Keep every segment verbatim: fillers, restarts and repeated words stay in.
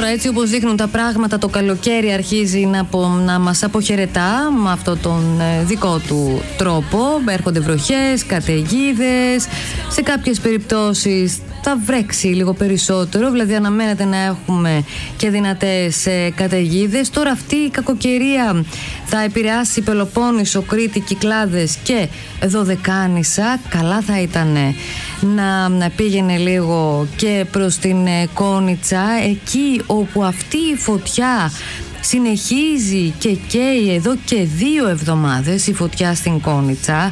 έτσι όπως δείχνουν τα πράγματα, το καλοκαίρι αρχίζει να, απο, να μας αποχαιρετά με αυτόν τον ε, δικό του τρόπο. Έρχονται βροχές, καταιγίδες, σε κάποιες περιπτώσεις θα βρέξει λίγο περισσότερο, δηλαδή αναμένεται να έχουμε και δυνατές ε, καταιγίδες. Τώρα αυτή η κακοκαιρία θα επηρεάσει Πελοπόννησο, Κρήτη, Κυκλάδες και Δωδεκάνησα. Καλά θα ήταν να, να πήγαινε λίγο και προς την ε, Κόνιτσα, εκεί όπου αυτή η φωτιά συνεχίζει και καίει εδώ και δύο εβδομάδες, η φωτιά στην Κόνιτσα.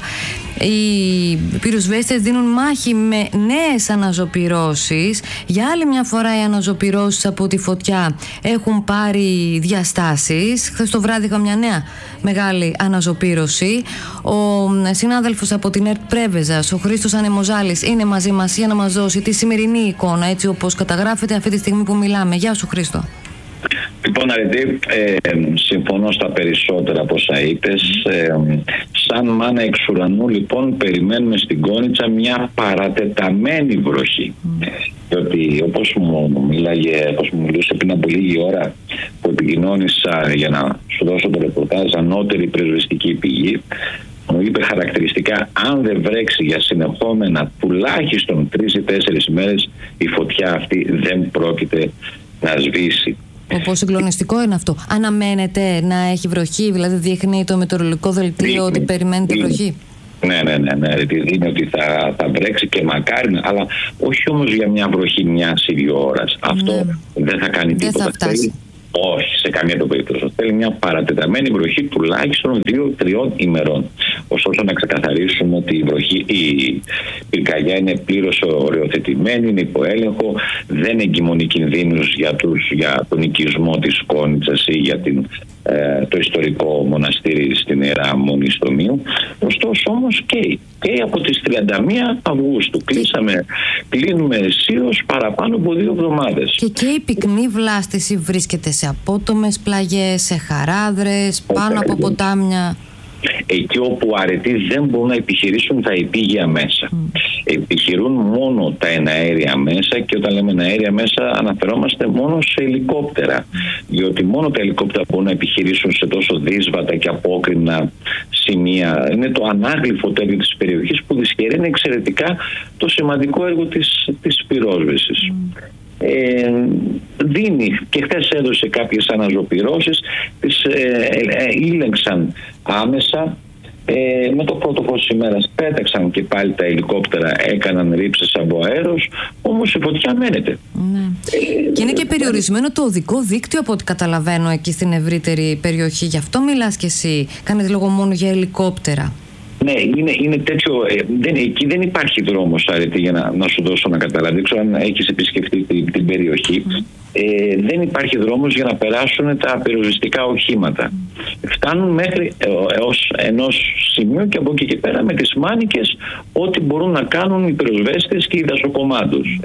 Οι πυροσβέστες δίνουν μάχη με νέες αναζωπυρώσεις. Για άλλη μια φορά οι αναζωπυρώσεις από τη φωτιά έχουν πάρει διαστάσεις. Χθες το βράδυ είχα μια νέα μεγάλη αναζωπύρωση. Ο συνάδελφος από την ΕΡΤ Πρέβεζας, ο Χρήστος Ανεμοζάλης, είναι μαζί μας για να μας δώσει τη σημερινή εικόνα, έτσι όπως καταγράφεται αυτή τη στιγμή που μιλάμε. Γεια σου, Χρήστο. Λοιπόν, Αρετή, ε, συμφωνώ στα περισσότερα από όσα είπες. Ε, σαν μάνα εξ ουρανού, λοιπόν, περιμένουμε στην Κόνιτσα μια παρατεταμένη βροχή. Mm. Διότι όπως μου μίλαγε, όπως μου μιλούσε πριν από λίγη ώρα που επικοινώνησα για να σου δώσω το ρεπορτάζ, ανώτερη πυροσβεστική πηγή, μου είπε χαρακτηριστικά, αν δεν βρέξει για συνεχόμενα τουλάχιστον τρεις ή τέσσερις ημέρες, η φωτιά αυτή δεν πρόκειται να σβήσει. Όπως συγκλονιστικό είναι αυτό. Αναμένεται να έχει βροχή, δηλαδή δείχνει το μετεωρολογικό δελτίο δείχνει, ότι περιμένετε δείχνει. βροχή. Ναι, ναι, ναι, ναι. Δείχνει ότι θα, θα βρέξει και μακάρι, αλλά όχι όμως για μια βροχή μιας ή δύο ώρας. Αυτό ναι. δεν θα κάνει τίποτα. Δεν θα φτάσει. Όχι, σε καμία το περίπτωση. Θέλει μια παρατεταμένη βροχή τουλάχιστον δύο-τριών ημερών. Ωστόσο, να ξεκαθαρίσουμε ότι η βροχή, η πυρκαγιά είναι πλήρως οριοθετημένη, είναι υπό έλεγχο, δεν εγκυμονεί κινδύνους για, τους, για τον οικισμό της Κόνιτσας ή για την, ε, το ιστορικό μοναστήρι στην Ιερά Μονή στο Μείο. Ωστόσο, όμως και, και από τις τριάντα μία Αυγούστου κλείσαμε, κλείνουμε αισίως παραπάνω από δύο εβδομάδες. Και, και η πυκνή βλάστηση βρίσκεται σε απότομες πλαγιές, σε χαράδρες, πάνω από ποτάμια. Εκεί όπου αρετοί δεν μπορούν να επιχειρήσουν τα επίγεια μέσα. Mm. Επιχειρούν μόνο τα εναέρια μέσα, και όταν λέμε εναέρια μέσα αναφερόμαστε μόνο σε ελικόπτερα. Mm. Διότι μόνο τα ελικόπτερα μπορούν να επιχειρήσουν σε τόσο δύσβατα και απόκρημνα σημεία. Είναι το ανάγλυφο τέλειο της περιοχής που δυσχεραίνει εξαιρετικά το σημαντικό έργο της, της πυρόσβεσης. Mm. Ε, δίνει, και χθες έδωσε κάποιες αναζωπυρώσεις, τις ε, ε, ήλεγξαν άμεσα. Ε, με το πρώτο φως της ημέρας πέταξαν και πάλι τα ελικόπτερα, έκαναν ρήψεις από αέρος, όμως η φωτιά μένεται. Ναι. Ε, και είναι και περιορισμένο το οδικό δίκτυο από ό,τι καταλαβαίνω εκεί στην ευρύτερη περιοχή. Γι' αυτό μιλάς κι εσύ, κάνετε λόγο μόνο για ελικόπτερα. Ναι, είναι, είναι τέτοιο. Ε, δεν, εκεί δεν υπάρχει δρόμος, Αρετή, για να, να σου δώσω να καταλάβει. Δεν ξέρω αν έχεις επισκεφτεί την, την περιοχή. Mm. Ε, δεν υπάρχει δρόμος για να περάσουν τα πυροσβεστικά οχήματα. Mm. Φτάνουν μέχρι ε, έως ενός σημείου και από εκεί και πέρα με τις μάνικες ό,τι μπορούν να κάνουν οι πυροσβέστες και οι δασοκομάντους.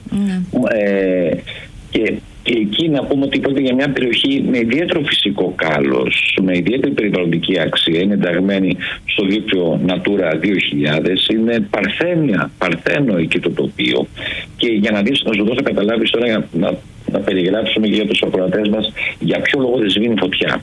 Mm. Ε, και Και εκεί να πούμε ότι πρόκειται για μια περιοχή με ιδιαίτερο φυσικό κάλος, με ιδιαίτερη περιβαλλοντική αξία. Είναι ενταγμένη στο δίκτυο Natura δύο χιλιάδες, είναι παρθένια, παρθένο εκεί το τοπίο. Και για να δεις, να σου δώσω καταλάβεις τώρα, να, να, να περιγράψουμε για τους ακροατές μας για ποιο λόγο δεν σβήνει φωτιά.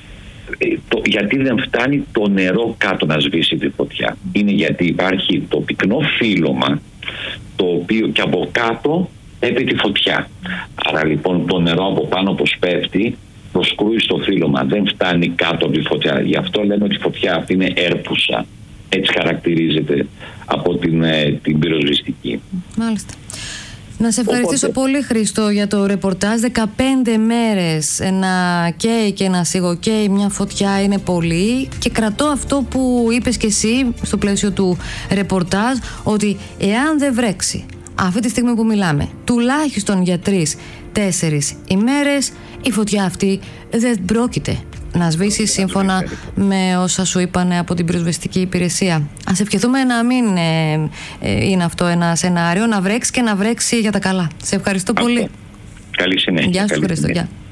Ε, το, γιατί δεν φτάνει το νερό κάτω να σβήσει τη φωτιά. Είναι γιατί υπάρχει το πυκνό φύλλωμα, το οποίο και από κάτω έπει τη φωτιά. Άρα λοιπόν το νερό από πάνω πως πέφτει προσκρούει στο φύλλωμα, δεν φτάνει κάτω από τη φωτιά. Γι' αυτό λέμε ότι η φωτιά αυτή είναι έρπουσα. Έτσι χαρακτηρίζεται από την, την πυροσβεστική. Μάλιστα. Να σε ευχαριστήσω Οπότε... πολύ, Χρήστο, για το ρεπορτάζ. δεκαπέντε μέρες να καίει και να σιγοκαίει μια φωτιά είναι πολύ, και κρατώ αυτό που είπες και εσύ στο πλαίσιο του ρεπορτάζ, ότι εάν δεν βρέξει αυτή τη στιγμή που μιλάμε τουλάχιστον για τρεις τέσσερις ημέρες, η φωτιά αυτή δεν πρόκειται να σβήσει, σύμφωνα με όσα σου είπαν από την πυροσβεστική υπηρεσία. Ας ευχηθούμε να μην ε, ε, είναι αυτό ένα σενάριο, να βρέξει και να βρέξει για τα καλά. Σε ευχαριστώ πολύ. Καλή συνέχεια. Γεια σου, Χρήστο. Γεια.